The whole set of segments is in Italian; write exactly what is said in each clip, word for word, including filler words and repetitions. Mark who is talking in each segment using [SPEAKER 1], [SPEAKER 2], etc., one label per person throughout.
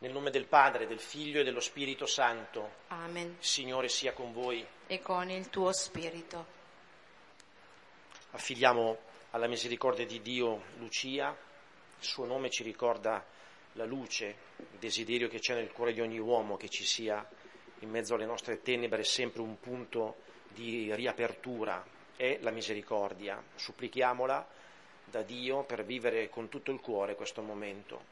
[SPEAKER 1] Nel nome del Padre, del Figlio e dello Spirito Santo.
[SPEAKER 2] Amen.
[SPEAKER 1] Il Signore sia con voi.
[SPEAKER 2] E con il tuo spirito.
[SPEAKER 1] Affidiamo alla misericordia di Dio Lucia. Il suo nome ci ricorda la luce, il desiderio che c'è nel cuore di ogni uomo, che ci sia in mezzo alle nostre tenebre sempre un punto di riapertura. È la misericordia. Supplichiamola da Dio per vivere con tutto il cuore questo momento.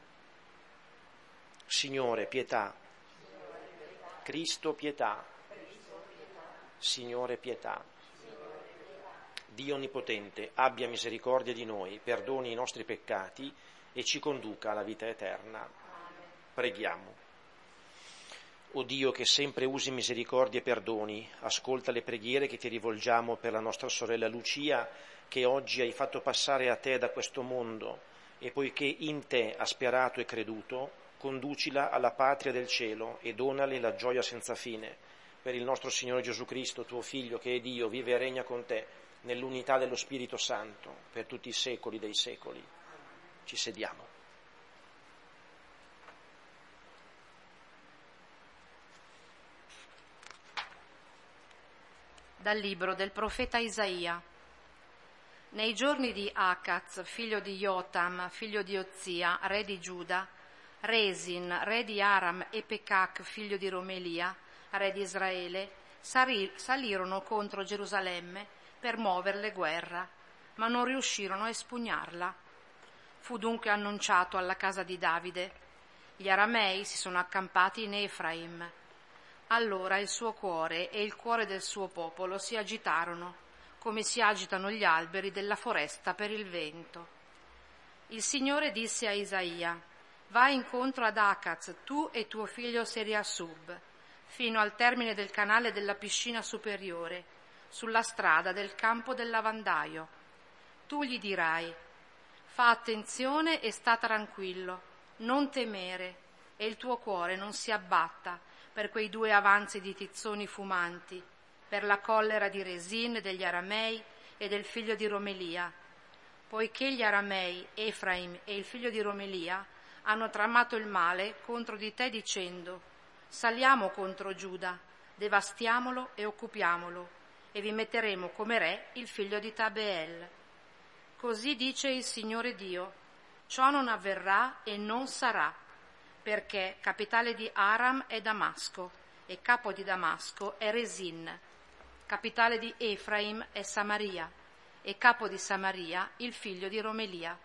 [SPEAKER 1] Signore, pietà. Cristo, pietà. Signore, pietà. Dio Onnipotente, abbia misericordia di noi, perdoni i nostri peccati e ci conduca alla vita eterna. Preghiamo. O Dio, che sempre usi misericordia e perdoni, ascolta le preghiere che ti rivolgiamo per la nostra sorella Lucia, che oggi hai fatto passare a te da questo mondo, e poiché in te ha sperato e creduto, conducila alla patria del cielo e donale la gioia senza fine. Per il nostro Signore Gesù Cristo, tuo Figlio, che è Dio, vive e regna con te, nell'unità dello Spirito Santo, per tutti i secoli dei secoli. Ci sediamo.
[SPEAKER 2] Dal libro del profeta Isaia. Nei giorni di Acaz, figlio di Jotam, figlio di Ozia, re di Giuda, Resin, re di Aram, e Pecac, figlio di Romelia, re di Israele, salirono contro Gerusalemme per muoverle guerra, ma non riuscirono a espugnarla. Fu dunque annunciato alla casa di Davide: gli aramei si sono accampati in Efraim. Allora il suo cuore e il cuore del suo popolo si agitarono, come si agitano gli alberi della foresta per il vento. Il Signore disse a Isaia: vai incontro ad Acaz, tu e tuo figlio Seriasub, fino al termine del canale della piscina superiore, sulla strada del campo del lavandaio. Tu gli dirai: fa attenzione e sta tranquillo, non temere, e il tuo cuore non si abbatta per quei due avanzi di tizzoni fumanti, per la collera di Resin degli aramei e del figlio di Romelia, poiché gli aramei, Efraim e il figlio di Romelia hanno tramato il male contro di te dicendo: saliamo contro Giuda, devastiamolo e occupiamolo, e vi metteremo come re il figlio di Tabeel. Così dice il Signore Dio: ciò non avverrà e non sarà, perché capitale di Aram è Damasco, e capo di Damasco è Resin. Capitale di Efraim è Samaria, e capo di Samaria il figlio di Romelia.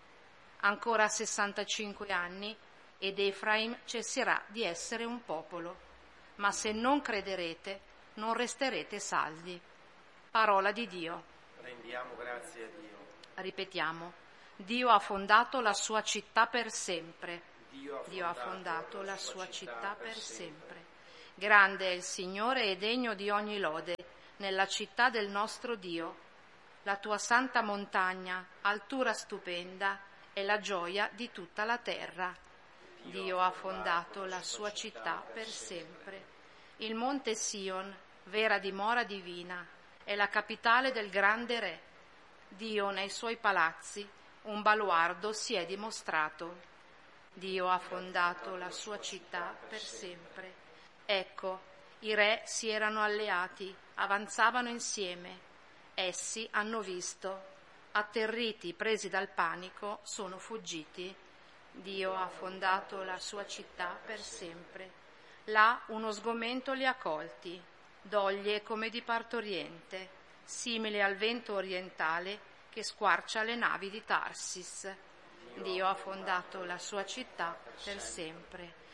[SPEAKER 2] Ancora sessantacinque anni ed Efraim cesserà di essere un popolo, ma se non crederete non resterete saldi. Parola di Dio.
[SPEAKER 1] Rendiamo grazie a Dio.
[SPEAKER 2] Ripetiamo: Dio ha fondato la sua città per sempre.
[SPEAKER 1] Dio ha fondato,
[SPEAKER 2] Dio ha fondato la sua città per sempre. Grande è il Signore e degno di ogni lode nella città del nostro Dio. La tua santa montagna, altura stupenda, è la gioia di tutta la terra. Dio ha fondato la sua città per sempre. Il monte Sion, vera dimora divina, è la capitale del grande re. Dio nei suoi palazzi, un baluardo si è dimostrato. Dio ha fondato la sua città per sempre. Ecco, i re si erano alleati, avanzavano insieme. Essi hanno visto. Atterriti, presi dal panico, sono fuggiti. Dio ha fondato la sua città per sempre. Là uno sgomento li ha colti, doglie come di partoriente, simile al vento orientale che squarcia le navi di Tarsis. Dio ha fondato la sua città per sempre.